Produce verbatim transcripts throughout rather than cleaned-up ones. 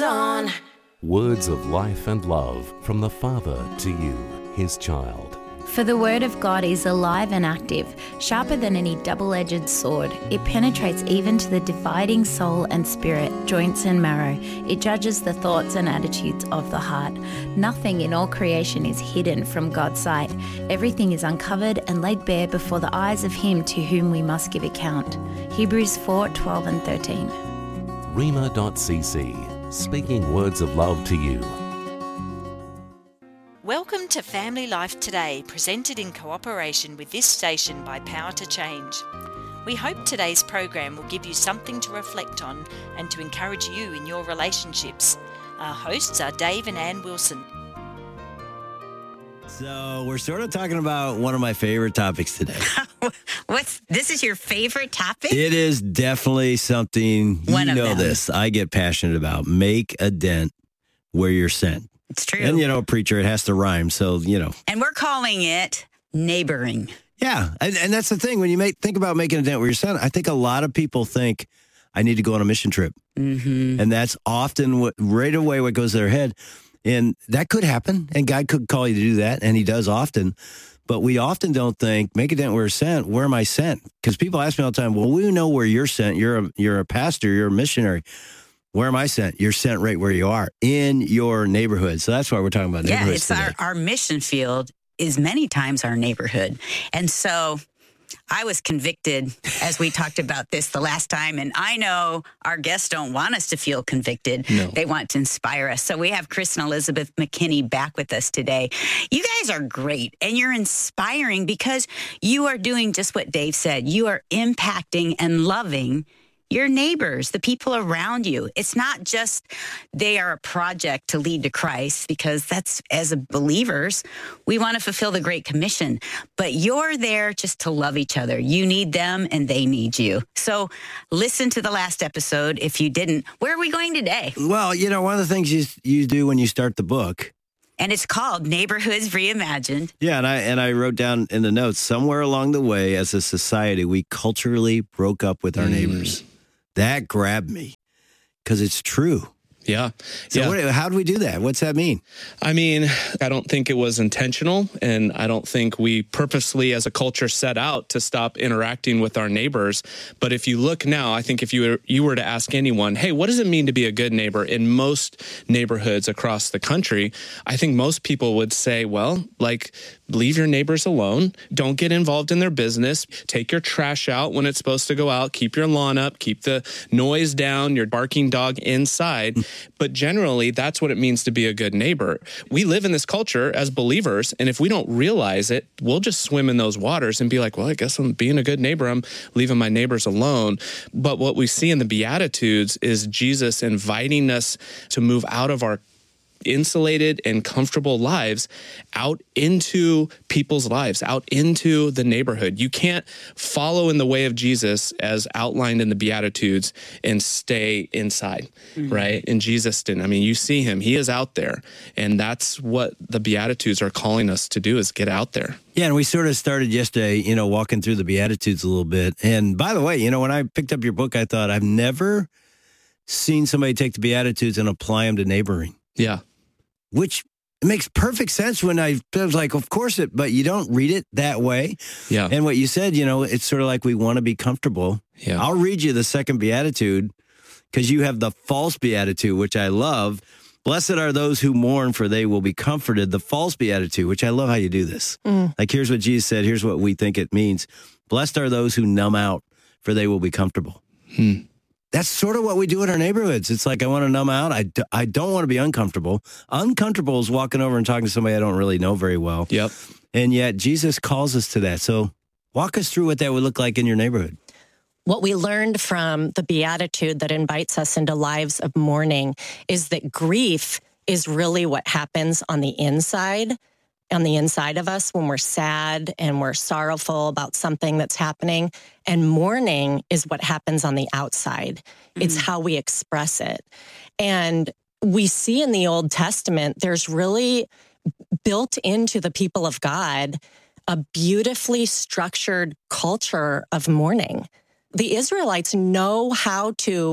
hold on. Words of life and love from the Father to you, his child. For the word of God is alive and active, sharper than any double-edged sword. It penetrates even to the dividing soul and spirit, joints and marrow. It judges the thoughts and attitudes of the heart. Nothing in all creation is hidden from God's sight. Everything is uncovered and laid bare before the eyes of him to whom we must give account. Hebrews four, twelve and thirteen. Rhema dot c c, speaking words of love to you. Welcome to Family Life Today, presented in cooperation with this station by Power to Change. We hope today's program will give you something to reflect on and to encourage you in your relationships. Our hosts are Dave and Ann Wilson. So we're sort of talking about one of my favorite topics today. What's this is your favorite topic? It is definitely something, One you of know them. this, I get passionate about. Make a dent where you're sent. It's true. And, you know, preacher, it has to rhyme. So, you know. And we're calling it neighboring. Yeah. And, and that's the thing. When you make think about making a dent where you're sent, I think a lot of people think, I need to go on a mission trip. Mm-hmm. And that's often what right away what goes to their head. And that could happen. And God could call you to do that. And he does often. But we often don't think, make a dent where you're sent. Where am I sent? Because people ask me all the time, well, we know where you're sent. You're a, you're a pastor. You're a missionary. Where am I sent? You're sent right where you are, in your neighborhood. So that's why we're talking about Yeah, neighborhoods it's today. our, our mission field is many times our neighborhood. And so I was convicted as we talked about this the last time. And I know our guests don't want us to feel convicted. No. They want to inspire us. So we have Chris and Elizabeth McKinney back with us today. You guys are great and you're inspiring because you are doing just what Dave said. You are impacting and loving your neighbors, the people around you. It's not just they are a project to lead to Christ, because that's, as believers, we want to fulfill the Great Commission. But you're there just to love each other. You need them and they need you. So listen to the last episode if you didn't. Where are we going today? Well, you know, one of the things you you do when you start the book. And it's called Neighborhoods Reimagined. Yeah, and I and I wrote down in the notes, somewhere along the way as a society, we culturally broke up with our Mm. neighbors. That grabbed me because it's true. Yeah. So yeah. what, how do we do that? What's that mean? I mean, I don't think it was intentional, and I don't think we purposely as a culture set out to stop interacting with our neighbors. But if you look now, I think if you were, you were to ask anyone, hey, what does it mean to be a good neighbor in most neighborhoods across the country? I think most people would say, well, like, leave your neighbors alone. Don't get involved in their business. Take your trash out when it's supposed to go out. Keep your lawn up. Keep the noise down, your barking dog inside. But generally, that's what it means to be a good neighbor. We live in this culture as believers, and if we don't realize it, we'll just swim in those waters and be like, well, I guess I'm being a good neighbor. I'm leaving my neighbors alone. But what we see in the Beatitudes is Jesus inviting us to move out of our insulated and comfortable lives out into people's lives, out into the neighborhood. You can't follow in the way of Jesus as outlined in the Beatitudes and stay inside, mm-hmm. right? And Jesus didn't. I mean, you see him, he is out there. And that's what the Beatitudes are calling us to do, is get out there. Yeah, and we sort of started yesterday, you know, walking through the Beatitudes a little bit. And by the way, you know, when I picked up your book, I thought, I've never seen somebody take the Beatitudes and apply them to neighboring. Yeah. Which makes perfect sense when I, I was like, of course it, but you don't read it that way. Yeah. And what you said, you know, it's sort of like we want to be comfortable. Yeah. I'll read you the second Beatitude because you have the false Beatitude, which I love. Blessed are those who mourn, for they will be comforted. The false Beatitude, which I love how you do this. Mm. Like, here's what Jesus said. Here's what we think it means. Blessed are those who numb out, for they will be comfortable. Hmm. That's sort of what we do in our neighborhoods. It's like, I want to numb out. I, d- I don't want to be uncomfortable. Uncomfortable is walking over and talking to somebody I don't really know very well. Yep. And yet Jesus calls us to that. So walk us through what that would look like in your neighborhood. What we learned from the Beatitude that invites us into lives of mourning is that grief is really what happens on the inside, on the inside of us when we're sad and we're sorrowful about something that's happening. And mourning is what happens on the outside. Mm-hmm. It's how we express it. And we see in the Old Testament, there's really built into the people of God a beautifully structured culture of mourning. The Israelites know how to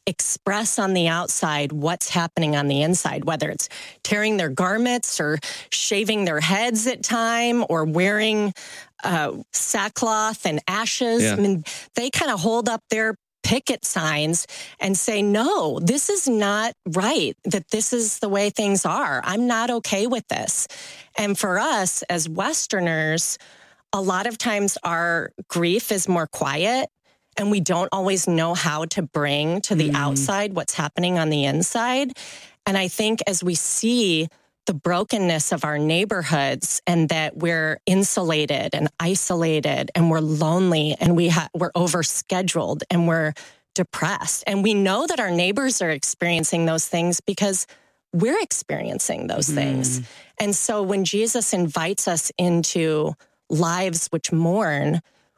express on the outside what's happening on the inside, whether it's tearing their garments or shaving their heads at time or wearing uh, sackcloth and ashes. Yeah. I mean, they kind of hold up their picket signs and say, no, this is not right, that this is the way things are. I'm not okay with this. And for us as Westerners, a lot of times our grief is more quiet. And we don't always know how to bring to the mm. outside what's happening on the inside. And I think as we see the brokenness of our neighborhoods and that we're insulated and isolated and we're lonely and we ha- we're overscheduled and we're depressed. And we know that our neighbors are experiencing those things because we're experiencing those mm. things. And so when Jesus invites us into lives which mourn,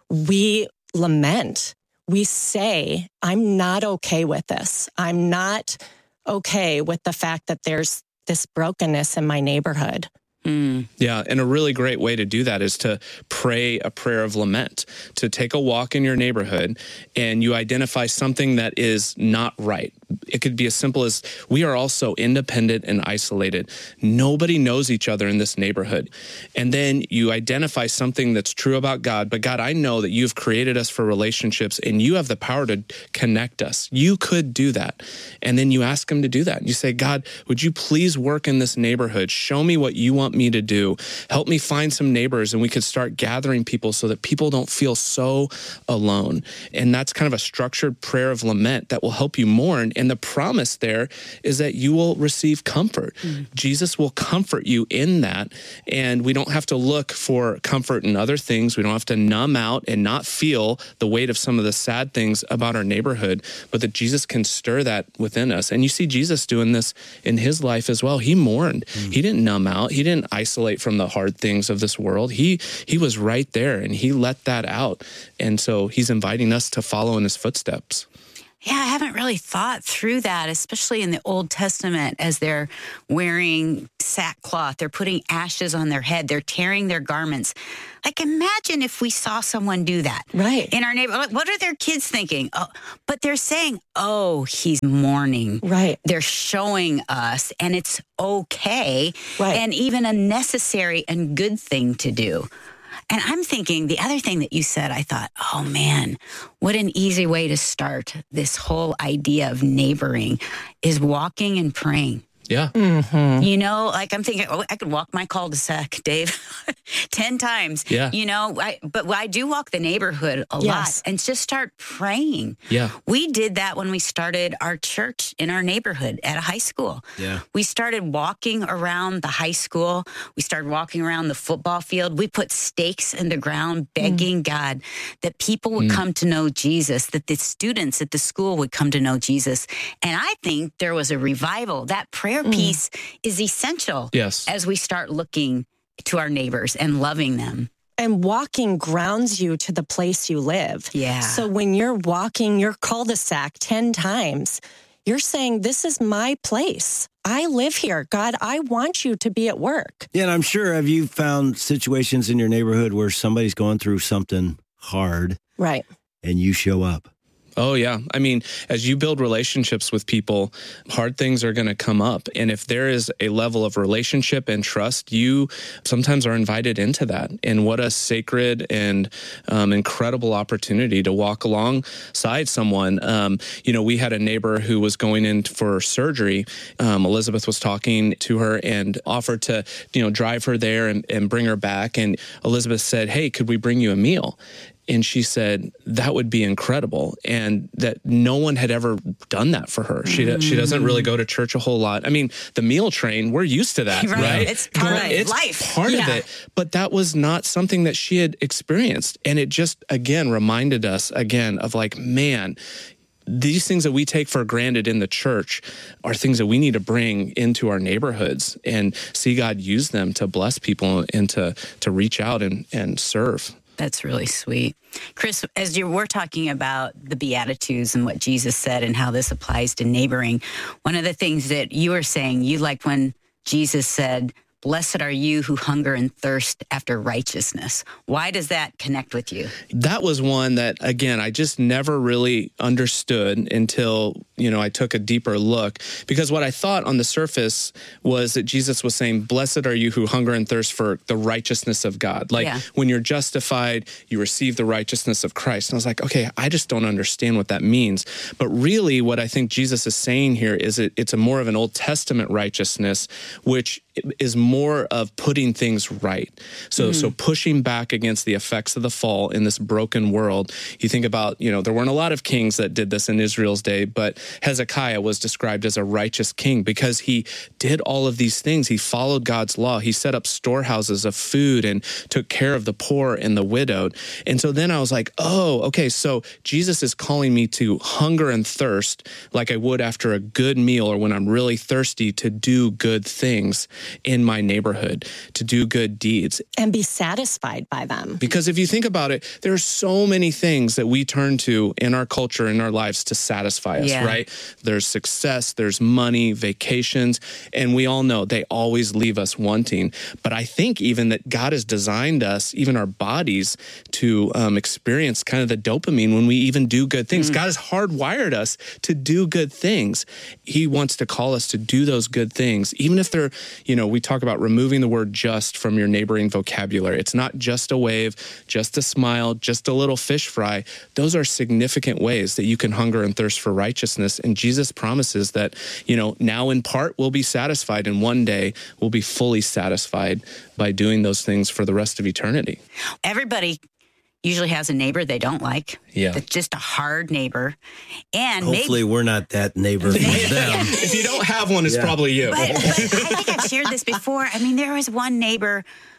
we lament. We say, I'm not okay with this. I'm not okay with the fact that there's this brokenness in my neighborhood. Mm. Yeah, and a really great way to do that is to pray a prayer of lament, to take a walk in your neighborhood and you identify something that is not right. It could be as simple as, we are all so independent and isolated. Nobody knows each other in this neighborhood. And then you identify something that's true about God. But God, I know that you've created us for relationships and you have the power to connect us. You could do that. And then you ask him to do that. You say, God, would you please work in this neighborhood? Show me what you want me to do. Help me find some neighbors, and we could start gathering people so that people don't feel so alone. And that's kind of a structured prayer of lament that will help you mourn. And the promise there is that you will receive comfort. Mm-hmm. Jesus will comfort you in that. And we don't have to look for comfort in other things. We don't have to numb out and not feel the weight of some of the sad things about our neighborhood, but that Jesus can stir that within us. And you see Jesus doing this in his life as well. He mourned. Mm-hmm. He didn't numb out. He didn't isolate from the hard things of this world. He he was right there and he let that out. And so he's inviting us to follow in his footsteps. Yeah, I haven't really thought through that, especially in the Old Testament, as they're wearing sackcloth, they're putting ashes on their head, they're tearing their garments. Like, imagine if we saw someone do that. Right. In our neighborhood. What are their kids thinking? Oh, but they're saying, oh, he's mourning. Right. They're showing us, and it's okay. Right. And even a necessary and good thing to do. And I'm thinking, the other thing that you said, I thought, oh man, what an easy way to start this whole idea of neighboring is walking and praying. Yeah. Mm-hmm. You know, like I'm thinking, oh, I could walk my cul-de-sac, Dave, ten times. Yeah. You know, I, but I do walk the neighborhood a Yes. lot and just start praying. Yeah. We did that when we started our church in our neighborhood at a high school. Yeah. We started walking around the high school. We started walking around the football field. We put stakes in the ground, begging mm. God that people would mm. come to know Jesus, that the students at the school would come to know Jesus. And I think there was a revival. That prayer piece mm. is essential yes. as we start looking to our neighbors and loving them. And walking grounds you to the place you live. Yeah. So when you're walking your cul-de-sac ten times, you're saying, this is my place. I live here. God, I want you to be at work. Yeah, and I'm sure, have you found situations in your neighborhood where somebody's going through something hard? Right. And you show up? Oh, yeah. I mean, as you build relationships with people, hard things are going to come up. And if there is a level of relationship and trust, you sometimes are invited into that. And what a sacred and um, incredible opportunity to walk alongside someone. Um, you know, we had a neighbor who was going in for surgery. Um, Elizabeth was talking to her and offered to, you know, drive her there and, and bring her back. And Elizabeth said, hey, could we bring you a meal? And she said, that would be incredible. And that no one had ever done that for her. She mm. she doesn't really go to church a whole lot. I mean, the meal train, we're used to that, right? right? It's part right. of it's life. part yeah. of it. But that was not something that she had experienced. And it just, again, reminded us again of like, man, these things that we take for granted in the church are things that we need to bring into our neighborhoods and see God use them to bless people and to, to reach out and, and serve. That's really sweet. Chris, as you were talking about the Beatitudes and what Jesus said and how this applies to neighboring, one of the things that you were saying, you liked when Jesus said, blessed are you who hunger and thirst after righteousness. Why does that connect with you? That was one that, again, I just never really understood until, you know, I took a deeper look. Because what I thought on the surface was that Jesus was saying, blessed are you who hunger and thirst for the righteousness of God. Like Yeah. when you're justified, you receive the righteousness of Christ. And I was like, okay, I just don't understand what that means. But really what I think Jesus is saying here is it, it's a more of an Old Testament righteousness, which is more of putting things right. So, mm. so pushing back against the effects of the fall in this broken world. You think about, you know, there weren't a lot of kings that did this in Israel's day, but Hezekiah was described as a righteous king because he did all of these things. He followed God's law. He set up storehouses of food and took care of the poor and the widowed. And so then I was like, oh, okay, so Jesus is calling me to hunger and thirst like I would after a good meal or when I'm really thirsty to do good things in my neighborhood, to do good deeds. And be satisfied by them. Because if you think about it, there are so many things that we turn to in our culture, in our lives to satisfy us, Yeah. right? There's success, there's money, vacations, and we all know they always leave us wanting. But I think even that God has designed us, even our bodies, to um, experience kind of the dopamine when we even do good things. Mm. God has hardwired us to do good things. He wants to call us to do those good things, even if they're, you know, we talk about removing the word just from your neighboring vocabulary. It's not just a wave, just a smile, just a little fish fry. Those are significant ways that you can hunger and thirst for righteousness. And Jesus promises that, you know, now in part we'll be satisfied and one day we'll be fully satisfied by doing those things for the rest of eternity. Everybody usually has a neighbor they don't like. Yeah. That's just a hard neighbor. And Hopefully maybe, we're not that neighbor for them. If you don't have one, it's Yeah. probably you. but, but I think I've shared this before. I mean, there was one neighbor,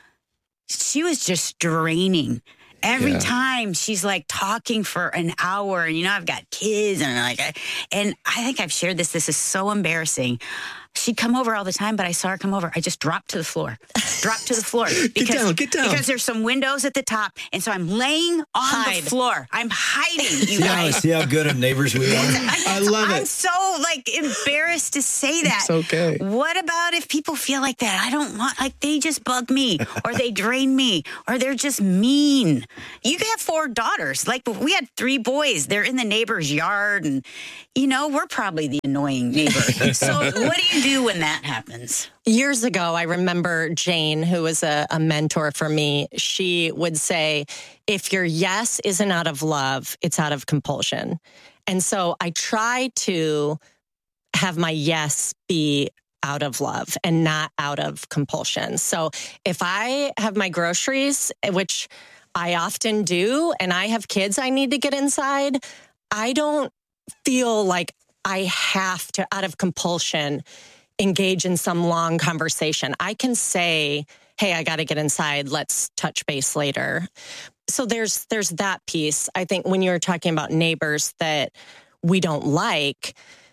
she was just draining. Every Yeah. time she's like talking for an hour, and you know, I've got kids, and like, I, and I think I've shared this. This is so embarrassing. She'd come over all the time, but I saw her come over. I just dropped to the floor, dropped to the floor. Because, down, get down. Because there's some windows at the top, and so I'm laying on Hide. the floor. I'm hiding, you See how, guys. see how good of neighbors we are? I love I'm it. so like embarrassed to say that. It's okay. What about if people feel like that? I don't want, like, they just bug me or they drain me or they're just mean. You have four daughters. Like, we had three boys. They're in the neighbor's yard, and, you know, we're probably the annoying neighbor. So what do you do when that happens? Years ago, I remember Jane, who was a, a mentor for me. She would say, if your yes isn't out of love, it's out of compulsion. And so I try to have my yes be out of love and not out of compulsion. So if I have my groceries, which I often do, and I have kids I need to get inside, I don't feel like I have to, out of compulsion, engage in some long conversation. I can say, hey, I got to get inside. Let's touch base later. So there's there's that piece. I think when you're talking about neighbors that we don't like.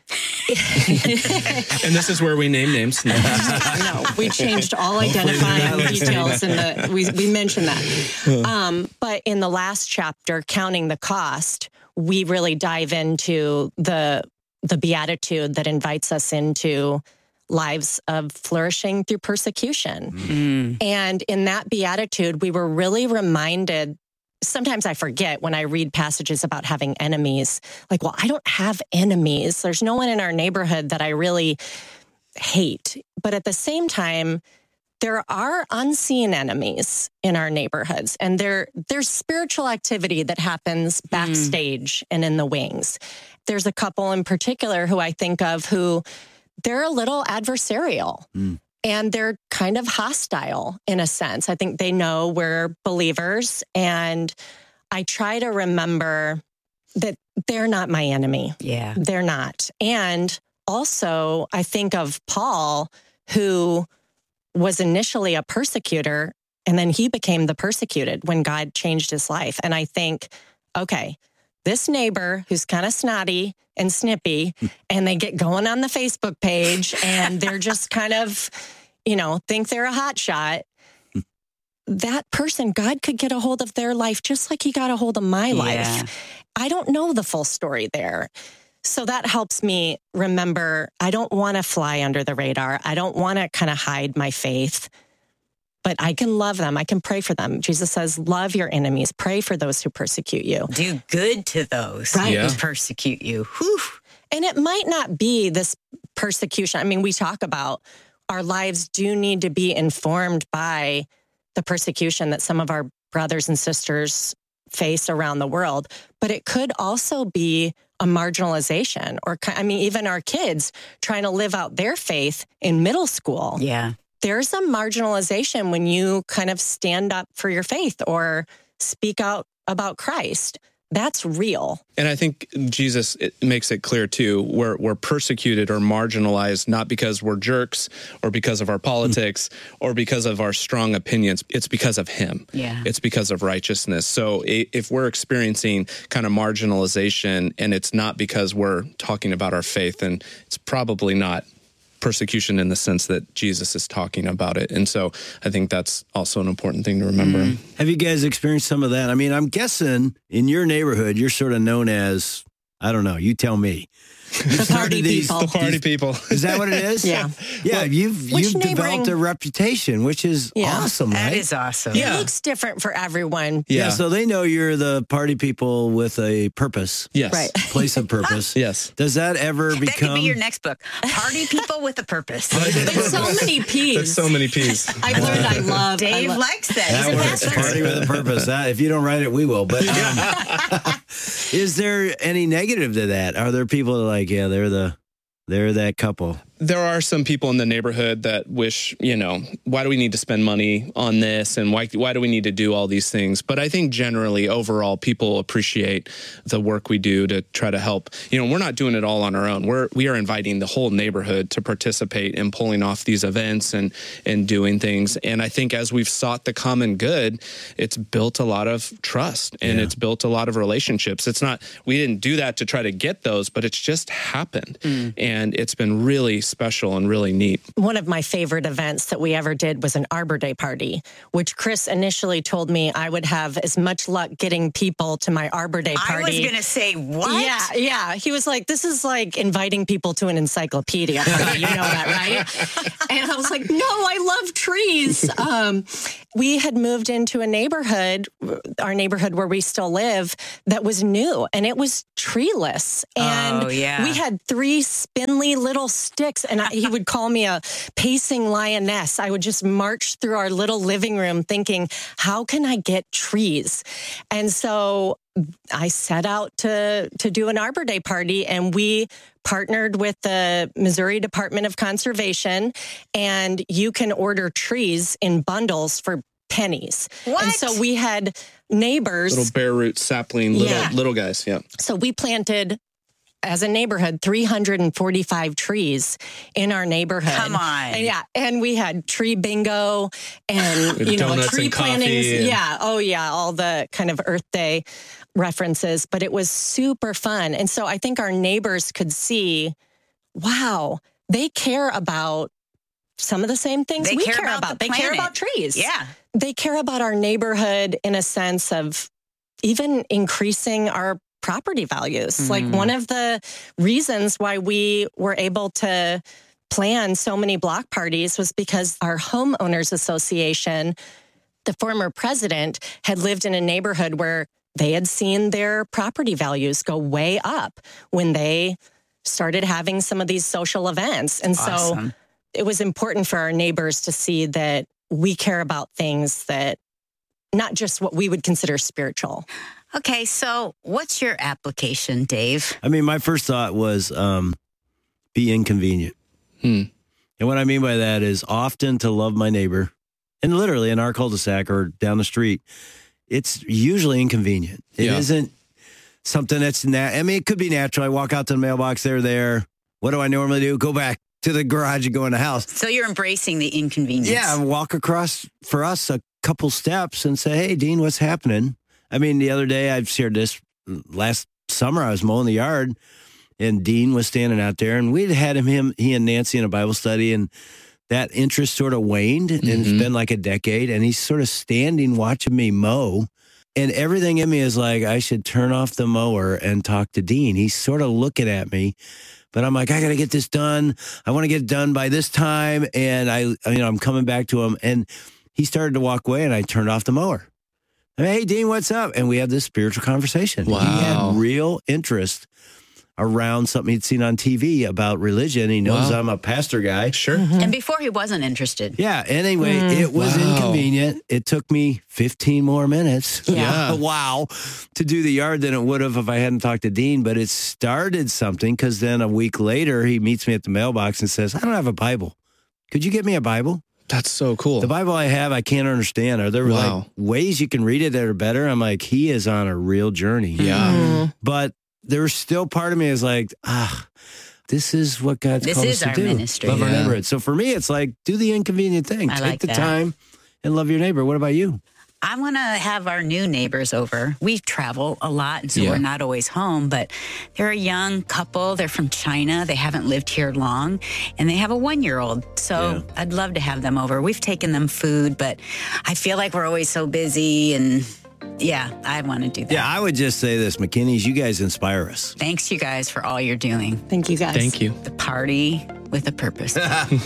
And this is where we name names. No. No, we changed all identifying details in the, we, we mentioned that. Um, but in the last chapter, Counting the Cost, we really dive into the the beatitude that invites us into lives of flourishing through persecution. Mm. And in that beatitude, we were really reminded, sometimes I forget when I read passages about having enemies, like, well, I don't have enemies. There's no one in our neighborhood that I really hate. But at the same time, there are unseen enemies in our neighborhoods, and there there's spiritual activity that happens backstage mm. and in the wings. There's a couple in particular who I think of who they're a little adversarial. Mm. And they're kind of hostile in a sense. I think they know we're believers. And I try to remember that they're not my enemy. Yeah. They're not. And also, I think of Paul, who was initially a persecutor, and then he became the persecuted when God changed his life. And I think, okay, this neighbor who's kind of snotty and snippy, and they get going on the Facebook page, and they're just kind of, you know, think they're a hot shot. That person, God could get a hold of their life just like he got a hold of my Yeah. life. I don't know the full story there. So that helps me remember I don't want to fly under the radar. I don't want to kind of hide my faith, but I can love them. I can pray for them. Jesus says, love your enemies. Pray for those who persecute you. Do good to those Right. Yeah. who persecute you. Whew. And it might not be this persecution. I mean, we talk about our lives do need to be informed by the persecution that some of our brothers and sisters face around the world, but it could also be a marginalization or, I mean, even our kids trying to live out their faith in middle school. Yeah. There's a marginalization when you kind of stand up for your faith or speak out about Christ. That's real. And I think Jesus it makes it clear, too, we're, we're persecuted or marginalized, not because we're jerks or because of our politics mm. or because of our strong opinions. It's because of him. Yeah. It's because of righteousness. So if we're experiencing kind of marginalization and it's not because we're talking about our faith, then it's probably not persecution in the sense that Jesus is talking about it. And so I think that's also an important thing to remember. Mm. Have you guys experienced some of that? I mean, I'm guessing in your neighborhood, you're sort of known as, I don't know, you tell me. The party these, people. The party these, people. Is that what it is? Yeah. Yeah, well, you've which you've developed a reputation, which is yeah. awesome, That right? is awesome. Yeah. It looks different for everyone. Yeah. Yeah. So they know you're the party people with a purpose. Yes. Right. Place of purpose. Yes. Does that ever That become... could be your next book. Party people with a purpose. There's so many P's. There's so many P's. I've learned I love. Dave I lo- likes that. That He's a works. pastor. Party with a purpose. That, if you don't write it, we will. But um, is there any negative to that? Are there people that are like, yeah, they're the they're that couple? There are some people in the neighborhood that wish, you know, why do we need to spend money on this? And why why do we need to do all these things? But I think generally, overall, people appreciate the work we do to try to help. You know, we're not doing it all on our own. We're, we are inviting the whole neighborhood to participate in pulling off these events and, and doing things. And I think as we've sought the common good, it's built a lot of trust and Yeah. it's built a lot of relationships. It's not, we didn't do that to try to get those, but it's just happened. Mm. And it's been really special and really neat. One of my favorite events that we ever did was an Arbor Day party, which Chris initially told me I would have as much luck getting people to my Arbor Day party. I was going to say, what? Yeah, yeah. He was like, this is like inviting people to an encyclopedia party. You know that, right? And I was like, no, I love trees. Um, we had moved into a neighborhood, our neighborhood where we still live, that was new, and it was treeless. And oh, yeah. we had three spindly little sticks, and I, he would call me a pacing lioness. I would just march through our little living room thinking, how can I get trees? And so I set out to, to do an Arbor Day party, and we partnered with the Missouri Department of Conservation, and you can order trees in bundles for pennies. What? And so we had neighbors. Little bare root sapling, little Yeah. little guys. Yeah. So we planted, as a neighborhood, three hundred forty-five trees in our neighborhood. Come on. And yeah. And we had tree bingo and, With you know, donuts tree and coffee plantings. and- Yeah. Oh, yeah. All the kind of Earth Day references. But it was super fun. And so I think our neighbors could see, wow, they care about some of the same things They we care care about about. the They care planet. about trees. Yeah. They care about our neighborhood in a sense of even increasing our property values. Mm. Like one of the reasons why we were able to plan so many block parties was because our homeowners association, the former president, had lived in a neighborhood where they had seen their property values go way up when they started having some of these social events. And so Awesome. it was important for our neighbors to see that we care about things that not just what we would consider spiritual. Okay, so what's your application, Dave? I mean, my first thought was um, be inconvenient. Hmm. And what I mean by that is often to love my neighbor, and literally in our cul-de-sac or down the street, it's usually inconvenient. It Yeah. isn't something that's, nat- I mean, it could be natural. I walk out to the mailbox, they're there. What do I normally do? Go back to the garage and go in the house. So you're embracing the inconvenience. Yeah, walk across for us a couple steps and say, hey, Dean, what's happening? I mean, the other day I've shared this last summer. I was mowing the yard and Dean was standing out there and we'd had him, him, he and Nancy in a Bible study, and that interest sort of waned, and Mm-hmm. it's been like a decade, and he's sort of standing watching me mow. And everything in me is like, I should turn off the mower and talk to Dean. He's sort of looking at me, but I'm like, I got to get this done. I want to get it done by this time. And I, you know, I'm coming back to him, and he started to walk away, and I turned off the mower. Hey, Dean, what's up? And we had this spiritual conversation. Wow. He had real interest around something he'd seen on T V about religion. He knows Wow. I'm a pastor guy. Sure. And before he wasn't interested. Yeah. Anyway, Mm. it was Wow. inconvenient. It took me fifteen more minutes. Yeah. Wow. To do the yard than it would have if I hadn't talked to Dean. But it started something, because then a week later, he meets me at the mailbox and says, I don't have a Bible. Could you get me a Bible? That's so cool. The Bible I have, I can't understand. Are there Wow. like ways you can read it that are better? I'm like, he is on a real journey. Yeah. But there's still part of me is like, ah, this is what God's This called is us to our do. ministry. Love our Yeah. neighborhood. So for me, it's like, do the inconvenient thing. I Take like the that. time and love your neighbor. What about you? I want to have our new neighbors over. We travel a lot, and so Yeah. we're not always home, but they're a young couple. They're from China. They haven't lived here long, and they have a one-year-old. So Yeah. I'd love to have them over. We've taken them food, but I feel like we're always so busy, and yeah, I want to do that. Yeah, I would just say this, McKinney's, you guys inspire us. Thanks, you guys, for all you're doing. Thank you, guys. Thank you. The party with a purpose.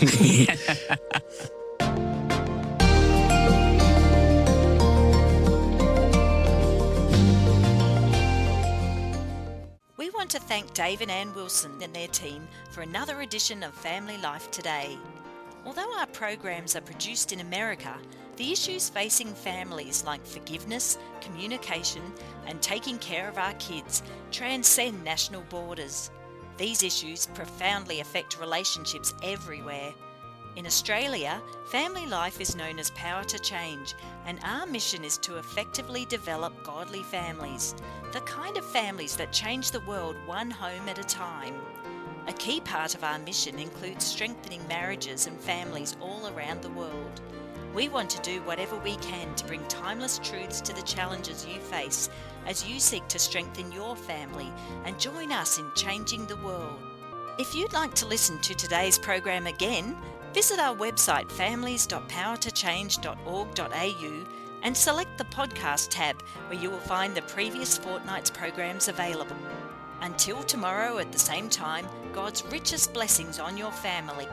We want to thank Dave and Ann Wilson and their team for another edition of Family Life Today. Although our programs are produced in America, the issues facing families like forgiveness, communication, and taking care of our kids transcend national borders. These issues profoundly affect relationships everywhere. In Australia, Family Life is known as Power to Change, and our mission is to effectively develop godly families, the kind of families that change the world one home at a time. A key part of our mission includes strengthening marriages and families all around the world. We want to do whatever we can to bring timeless truths to the challenges you face as you seek to strengthen your family and join us in changing the world. If you'd like to listen to today's program again, visit our website families dot power to change dot org dot a u and select the podcast tab, where you will find the previous fortnight's programs available. Until tomorrow at the same time, God's richest blessings on your family.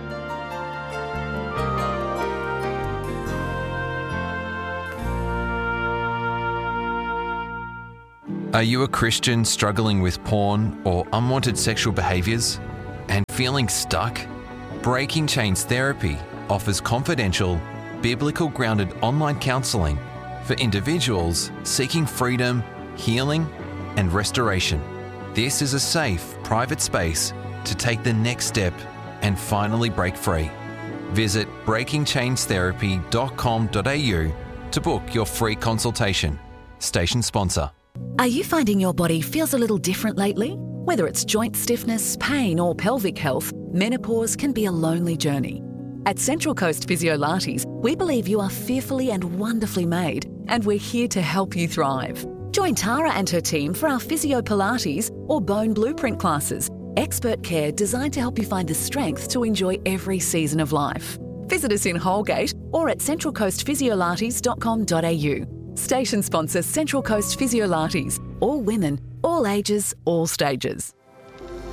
Are you a Christian struggling with porn or unwanted sexual behaviours and feeling stuck? Breaking Chains Therapy offers confidential, biblical grounded online counselling for individuals seeking freedom, healing, and restoration. This is a safe, private space to take the next step and finally break free. Visit breaking chains therapy dot com dot a u to book your free consultation. Station sponsor. Are you finding your body feels a little different lately? Whether it's joint stiffness, pain, or pelvic health, menopause can be a lonely journey. At Central Coast Physiolates, we believe you are fearfully and wonderfully made, and we're here to help you thrive. Join Tara and her team for our Physio Pilates or Bone Blueprint classes, expert care designed to help you find the strength to enjoy every season of life. Visit us in Holgate or at central coast physiolates dot com dot a u. Station sponsor Central Coast Physiolates. All women, all ages, all stages.